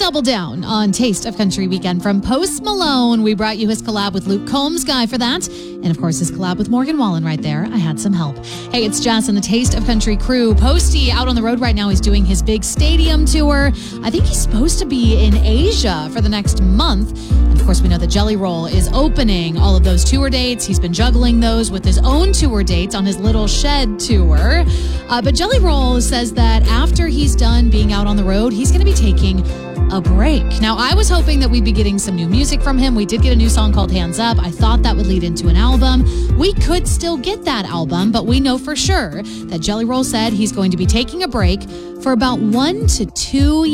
double down on Taste of Country Weekend from Post Malone. We brought you his collab with Luke Combs, Guy, for that. And of course, his collab with Morgan Wallen right there. I had some help. Hey, it's Jess and the Taste of Country crew. Posty out on the road right now. He's doing his big stadium tour. I think he's supposed to be in Asia for the next month. And of course, we know that Jelly Roll is opening all of those tour dates. He's been juggling those with his own tour dates on his Little Shed tour. But Jelly Roll says that after he's done being out on the road, he's going to be taking a break. Now, I was hoping that we'd be getting some new music from him. We did get a new song called Hands Up. I thought that would lead into an album. We could still get that album, but we know for sure that Jelly Roll said he's going to be taking a break for about 1 to 2 years.